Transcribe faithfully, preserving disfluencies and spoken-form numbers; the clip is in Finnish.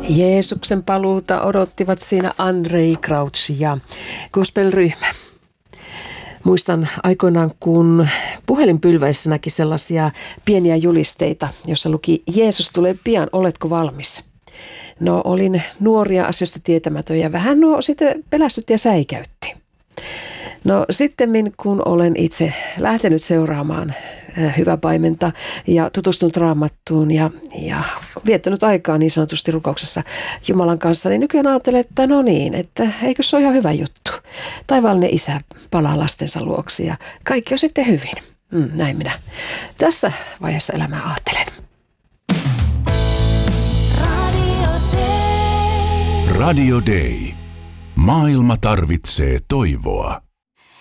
Jeesuksen paluuta odottivat siinä Andrei Crouch ja gospelryhmä. Muistan aikoinaan, kun puhelinpylväissä näki sellaisia pieniä julisteita, jossa luki Jeesus tulee pian, oletko valmis? No olin nuoria asioista tietämätön ja vähän nuo sitten pelästytti ja säikäytti. No sitten kun olen itse lähtenyt seuraamaan Hyvä paimenta ja tutustunut Raamattuun ja, ja viettänyt aikaa niin sanotusti rukouksessa Jumalan kanssa, niin nykyään ajattelen, että no niin, että eikö se ole ihan hyvä juttu. Taivaallinen isä palaa lastensa luoksi ja kaikki on sitten hyvin. Mm, näin minä tässä vaiheessa elämää ajattelen. Radio Day. Maailma tarvitsee toivoa.